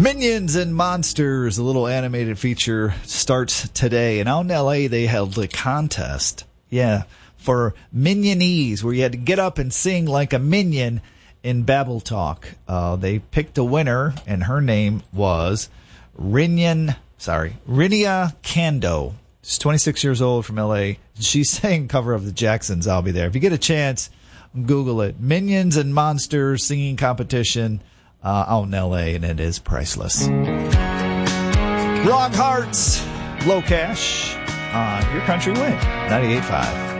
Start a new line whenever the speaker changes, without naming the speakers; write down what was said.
Minions and Monsters, a little animated feature, starts today. And out in L.A., they held a contest, for Minionese, where you had to get up and sing like a minion in Babble Talk. They picked a winner, and her name was Rinia Kando. She's 26 years old from L.A. She's sang cover of the Jacksons. I'll be there. If you get a chance, Google it. Minions and Monsters singing competition out in L.A., and it is priceless. Wrong Hearts, Low Cash on Your Country Win, 98.5.